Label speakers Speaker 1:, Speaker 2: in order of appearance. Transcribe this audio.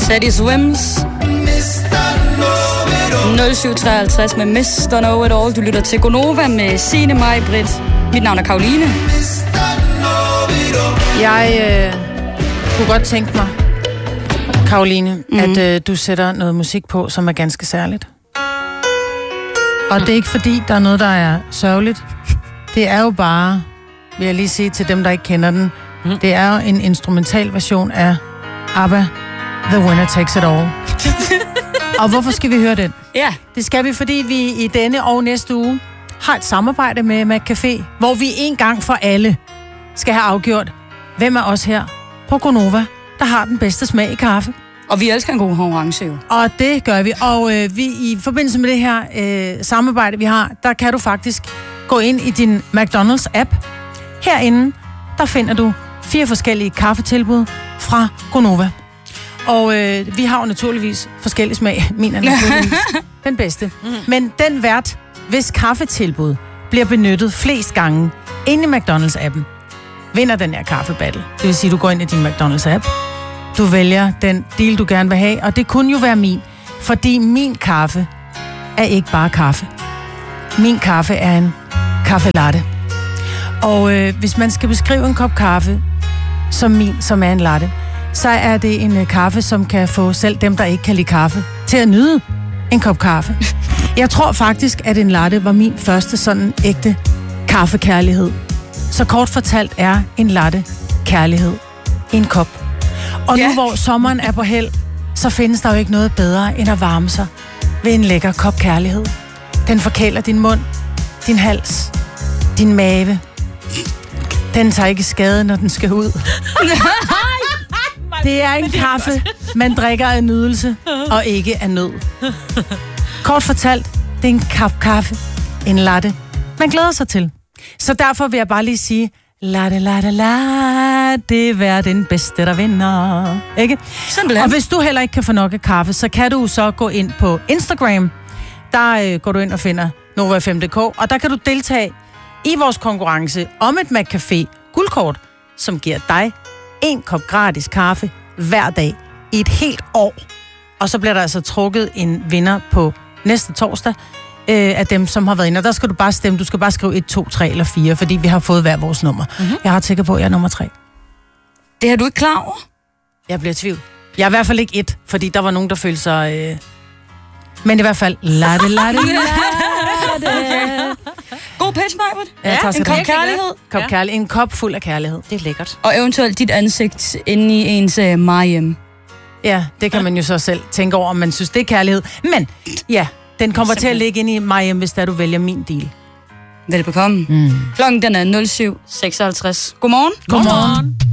Speaker 1: Teddy Swims. 0753 med Mr. Know It All. Du lytter til Gonova med Signe, mig, Britt. Mit navn er Karoline.
Speaker 2: Jeg kunne godt tænke mig, Karoline, at du sætter noget musik på, som er ganske særligt. Og det er ikke fordi, der er noget, der er sørgeligt. Det er jo bare, vil jeg lige sige til dem, der ikke kender den, det er jo en instrumental version af ABBA, The Winner Takes It All. Og hvorfor skal vi høre den?
Speaker 1: Ja.
Speaker 2: Det skal vi, fordi vi i denne og næste uge har et samarbejde med McCafé, hvor vi en gang for alle skal have afgjort, hvem er os her på Gonova, der har den bedste smag i kaffe.
Speaker 1: Og vi elsker en god konkurrence jo.
Speaker 2: Og det gør vi. Og vi i forbindelse med det her samarbejde, vi har, der kan du faktisk gå ind i din McDonald's-app. Herinde, der finder du 4 forskellige kaffetilbud fra Gonova. Og vi har jo naturligvis forskellige smag. Min er naturligvis den bedste. Men den vært, hvis kaffetilbud bliver benyttet flest gange inde i McDonald's-appen, vinder den her kaffebattle. Det vil sige, du går ind i din McDonald's-app. Du vælger den deal, du gerne vil have, og det kunne jo være min. Fordi min kaffe er ikke bare kaffe. Min kaffe er en kaffe latte. Og hvis man skal beskrive en kop kaffe som min, som er en latte, så er det en kaffe, som kan få selv dem, der ikke kan lide kaffe, til at nyde en kop kaffe. Jeg tror faktisk, at en latte var min første sådan ægte kaffekærlighed. Så kort fortalt er en latte kærlighed i en kop. Og nu hvor sommeren er på held, så findes der jo ikke noget bedre end at varme sig ved en lækker kop kærlighed. Den forkæler din mund, din hals, din mave. Den tager ikke skade, når den skal ud. Det er en kaffe, man drikker af nydelse og ikke af nød. Kort fortalt, det er en kop kaffe, en latte, man glæder sig til. Så derfor vil jeg bare lige sige, latte, latte, latte, vær den bedste, der vinder. Ikke?
Speaker 1: Simpelthen.
Speaker 2: Og hvis du heller ikke kan få nok af kaffe, så kan du så gå ind på Instagram. Der går du ind og finder Nova5.dk, og der kan du deltage i vores konkurrence om et McCafé guldkort, som giver dig 1 kop gratis kaffe hver dag i et helt år. Og så bliver der altså trukket en vinder på næste torsdag af dem, som har været inde. Og der skal du bare stemme. Du skal bare skrive 1, 2, 3 eller 4, fordi vi har fået hver vores nummer. Jeg er ret sikker på, at jeg er nummer 3.
Speaker 1: Det har du ikke klar over? Jeg
Speaker 2: bliver i tvivl. Jeg er i hvert fald ikke 1, fordi der var nogen, der følte sig... Men i hvert fald... Latte, latte, latte.
Speaker 1: God pitch, Majbert.
Speaker 2: Ja,
Speaker 1: en kop kærlighed.
Speaker 2: En kop fuld af kærlighed.
Speaker 3: Det er lækkert.
Speaker 1: Og eventuelt dit ansigt inde i ens Mariem.
Speaker 2: Ja, det kan man jo så selv tænke over, om man synes, det er kærlighed. Men ja, den kommer til at ligge inde i Mariem, hvis der du vælger min deal.
Speaker 1: Velbekomme. Klokken den er 07.56. Godmorgen.
Speaker 2: Godmorgen.